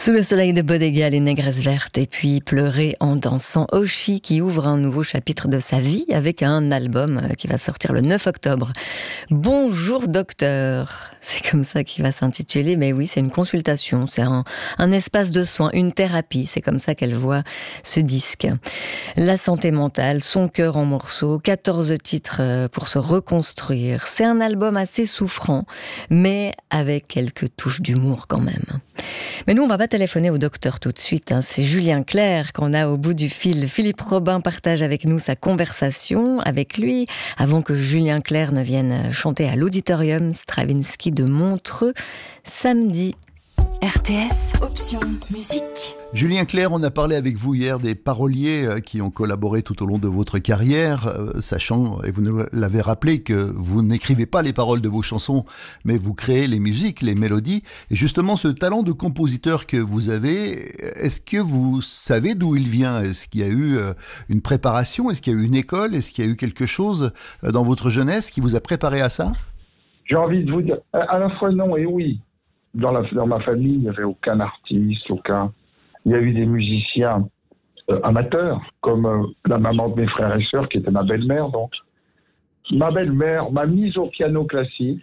Sous le soleil de Bodega, les négresses vertes, et puis Pleurer en dansant. Oshi qui ouvre un nouveau chapitre de sa vie avec un album qui va sortir le 9 octobre. Bonjour docteur, c'est comme ça qu'il va s'intituler, mais oui, c'est une consultation, c'est un espace de soins, une thérapie, c'est comme ça qu'elle voit ce disque. La santé mentale, son cœur en morceaux, 14 titres pour se reconstruire. C'est un album assez souffrant, mais avec quelques touches d'humour quand même. Mais nous, on va pas téléphoner au docteur tout de suite, hein. C'est Julien Clerc qu'on a au bout du fil. Philippe Robin partage avec nous sa conversation avec lui, avant que Julien Clerc ne vienne chanter à l'auditorium Stravinsky de Montreux, samedi. RTS, option musique. Julien Clerc, on a parlé avec vous hier des paroliers qui ont collaboré tout au long de votre carrière, sachant, et vous nous l'avez rappelé, que vous n'écrivez pas les paroles de vos chansons, mais vous créez les musiques, les mélodies. Et justement, ce talent de compositeur que vous avez, est-ce que vous savez d'où il vient? Est-ce qu'il y a eu une préparation? Est-ce qu'il y a eu une école? Est-ce qu'il y a eu quelque chose dans votre jeunesse qui vous a préparé à ça? J'ai envie de vous dire, à la fois non et oui. Dans ma famille, il n'y avait aucun artiste, Il y a eu des musiciens amateurs, comme la maman de mes frères et sœurs, qui était ma belle-mère. Donc, ma belle-mère m'a mis au piano classique,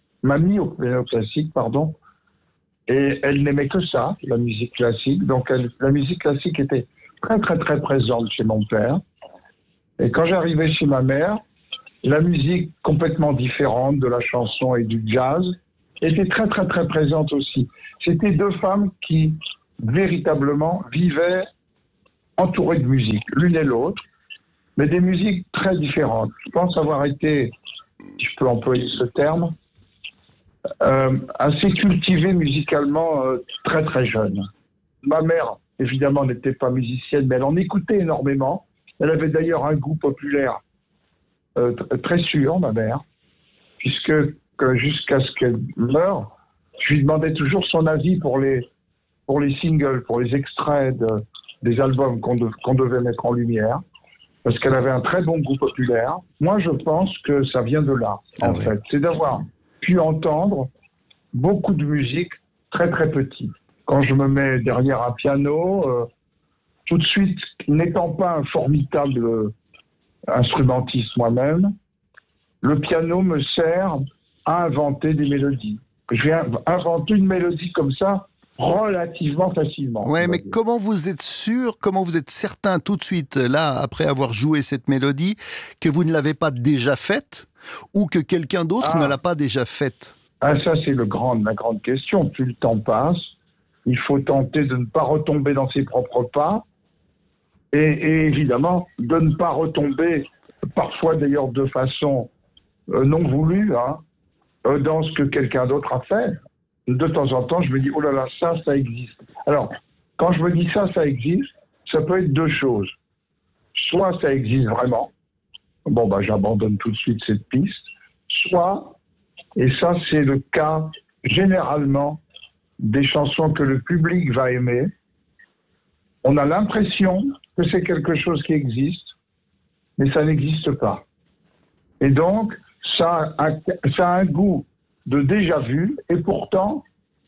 et elle n'aimait que ça, la musique classique. Donc, la musique classique était très, très, très présente chez mon père. Et quand j'arrivais chez ma mère, la musique complètement différente de la chanson et du jazz était très, très, très présente aussi. C'était deux femmes qui, véritablement, vivaient entourées de musique, l'une et l'autre, mais des musiques très différentes. Je pense avoir été, si je peux employer ce terme, assez cultivé musicalement très, très jeune. Ma mère, évidemment, n'était pas musicienne, mais elle en écoutait énormément. Elle avait d'ailleurs un goût populaire très sûr, ma mère, puisque jusqu'à ce qu'elle meure, je lui demandais toujours son avis pour les singles, pour les extraits des albums qu'on devait mettre en lumière, parce qu'elle avait un très bon goût populaire. Moi, je pense que ça vient de là, en fait. C'est d'avoir pu entendre beaucoup de musique très, très petit. Quand je me mets derrière un piano, tout de suite, n'étant pas un formidable instrumentiste moi-même, le piano me sert à inventer des mélodies. Je vais inventer une mélodie comme ça relativement facilement. Ouais, mais comment vous êtes sûr, comment vous êtes certain tout de suite, là, après avoir joué cette mélodie, que vous ne l'avez pas déjà faite ou que quelqu'un d'autre ne l'a pas déjà faite? Ça, c'est la grande question. Plus le temps passe, il faut tenter de ne pas retomber dans ses propres pas et évidemment, de ne pas retomber, parfois d'ailleurs de façon non voulue, dans ce que quelqu'un d'autre a fait. De temps en temps, je me dis, oh là là, ça existe. Alors, quand je me dis ça existe, ça peut être deux choses. Soit ça existe vraiment, j'abandonne tout de suite cette piste, soit, et ça c'est le cas généralement des chansons que le public va aimer, on a l'impression que c'est quelque chose qui existe, mais ça n'existe pas. Et donc, ça a un goût de déjà vu, et pourtant,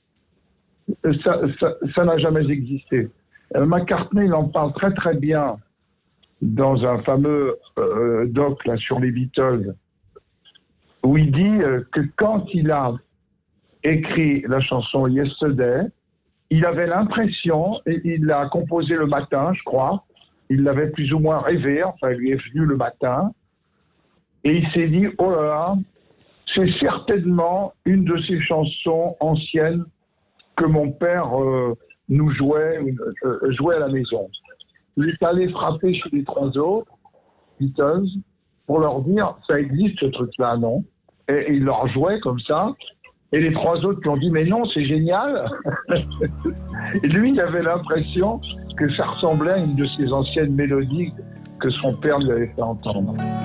ça n'a jamais existé. McCartney, il en parle très très bien dans un fameux doc là, sur les Beatles, où il dit que quand il a écrit la chanson Yesterday, il avait l'impression, et il l'a composée le matin, je crois, il l'avait plus ou moins rêvé, enfin, il lui est venu le matin, et il s'est dit, oh là là, c'est certainement une de ces chansons anciennes que mon père nous jouait à la maison. Il est allé frapper chez les trois autres, Beatles, pour leur dire, ça existe ce truc-là, non? Et il leur jouait comme ça, et les trois autres lui ont dit, mais non, c'est génial. Et lui, il avait l'impression que ça ressemblait à une de ces anciennes mélodies que son père lui avait fait entendre.